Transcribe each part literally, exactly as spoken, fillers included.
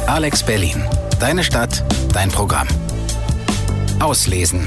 Alex Berlin. Deine Stadt, dein Programm. Auslesen.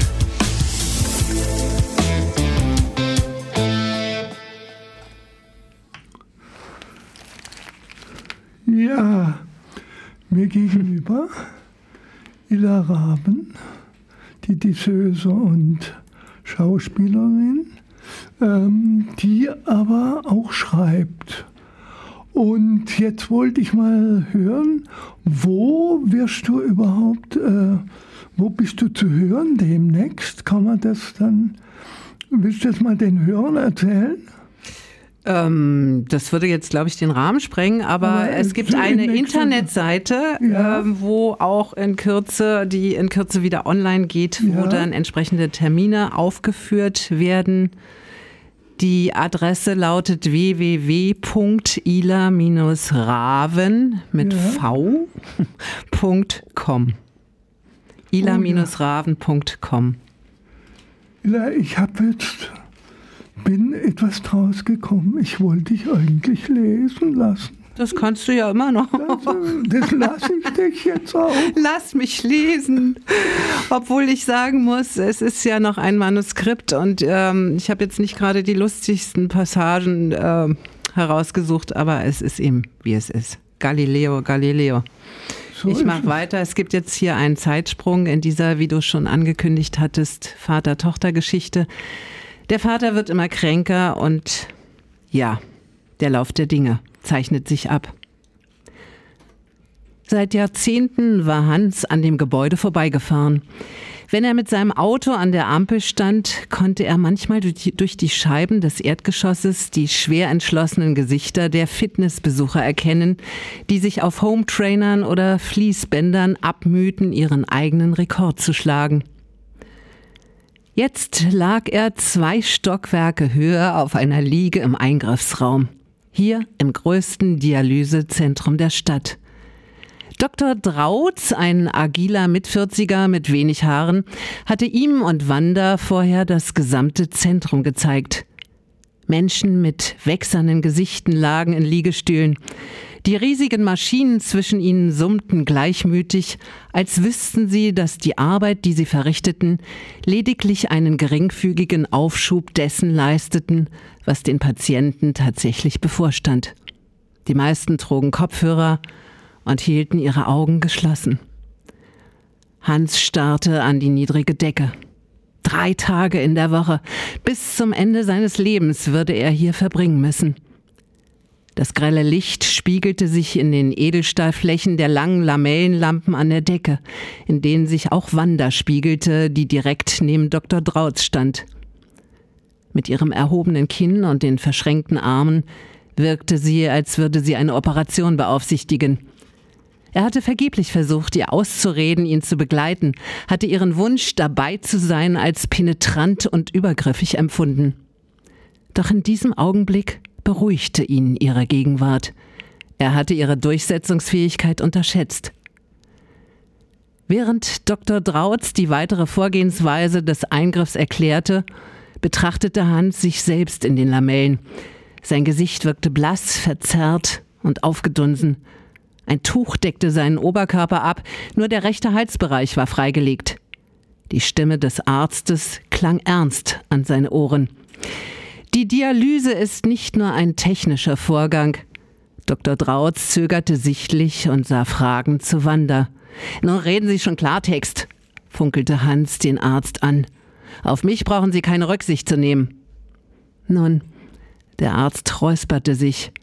Ja, mir gegenüber Ila Raven, die Disseuse und Schauspielerin, ähm, die aber auch schreibt. Und jetzt wollte ich mal hören, wo wirst du überhaupt, äh, wo bist du zu hören demnächst? Kann man das dann, willst du das mal den Hörern erzählen? Ähm, das würde jetzt, glaube ich, den Rahmen sprengen, aber, aber es gibt eine Internetseite, ja. ähm, wo auch in Kürze, die in Kürze wieder online geht, wo ja. dann entsprechende Termine aufgeführt werden. Die Adresse lautet w w w punkt ila raven mit ja. v punkt com. ila raven punkt com. Ila, ich habe jetzt bin etwas draus gekommen. Ich wollte dich eigentlich lesen lassen. Das kannst du ja immer noch. Das, das lasse ich dich jetzt auch. Lass mich lesen. Obwohl ich sagen muss, es ist ja noch ein Manuskript und ähm, ich habe jetzt nicht gerade die lustigsten Passagen äh, herausgesucht, aber es ist eben, wie es ist. Galileo, Galileo. So ich mache weiter. Es gibt jetzt hier einen Zeitsprung in dieser, wie du schon angekündigt hattest, Vater-Tochter-Geschichte. Der Vater wird immer kränker und ja, der Lauf der Dinge zeichnet sich ab. Seit Jahrzehnten war Hans an dem Gebäude vorbeigefahren. Wenn er mit seinem Auto an der Ampel stand, konnte er manchmal durch die Scheiben des Erdgeschosses die schwer entschlossenen Gesichter der Fitnessbesucher erkennen, die sich auf Hometrainern oder Fließbändern abmühten, ihren eigenen Rekord zu schlagen. Jetzt lag er zwei Stockwerke höher auf einer Liege im Eingriffsraum. Hier im größten Dialysezentrum der Stadt. Doktor Drautz, ein agiler Mitvierziger mit wenig Haaren, hatte ihm und Wanda vorher das gesamte Zentrum gezeigt. Menschen mit wächsernen Gesichten lagen in Liegestühlen. Die riesigen Maschinen zwischen ihnen summten gleichmütig, als wüssten sie, dass die Arbeit, die sie verrichteten, lediglich einen geringfügigen Aufschub dessen leisteten, was den Patienten tatsächlich bevorstand. Die meisten trugen Kopfhörer und hielten ihre Augen geschlossen. Hans starrte an die niedrige Decke. Drei Tage in der Woche, bis zum Ende seines Lebens würde er hier verbringen müssen. Das grelle Licht spiegelte sich in den Edelstahlflächen der langen Lamellenlampen an der Decke, in denen sich auch Wanda spiegelte, die direkt neben Doktor Drautz stand. Mit ihrem erhobenen Kinn und den verschränkten Armen wirkte sie, als würde sie eine Operation beaufsichtigen. Er hatte vergeblich versucht, ihr auszureden, ihn zu begleiten, hatte ihren Wunsch, dabei zu sein, als penetrant und übergriffig empfunden. Doch in diesem Augenblick beruhigte ihn ihre Gegenwart. Er hatte ihre Durchsetzungsfähigkeit unterschätzt. Während Doktor Drautz die weitere Vorgehensweise des Eingriffs erklärte, betrachtete Hans sich selbst in den Lamellen. Sein Gesicht wirkte blass, verzerrt und aufgedunsen. Ein Tuch deckte seinen Oberkörper ab, nur der rechte Halsbereich war freigelegt. Die Stimme des Arztes klang ernst an seine Ohren. Die Dialyse ist nicht nur ein technischer Vorgang. Doktor Drautz zögerte sichtlich und sah fragend zu Wanda. »Nun reden Sie schon Klartext«, funkelte Hans den Arzt an. »Auf mich brauchen Sie keine Rücksicht zu nehmen.« Nun, der Arzt räusperte sich.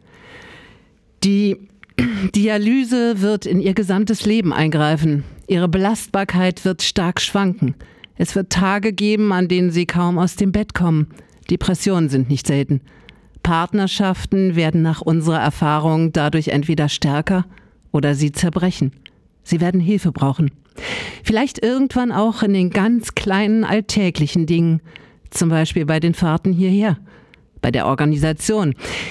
Die Dialyse wird in ihr gesamtes Leben eingreifen. Ihre Belastbarkeit wird stark schwanken. Es wird Tage geben, an denen Sie kaum aus dem Bett kommen. Depressionen sind nicht selten. Partnerschaften werden nach unserer Erfahrung dadurch entweder stärker oder sie zerbrechen. Sie werden Hilfe brauchen. Vielleicht irgendwann auch in den ganz kleinen alltäglichen Dingen. Zum Beispiel bei den Fahrten hierher, bei der Organisation.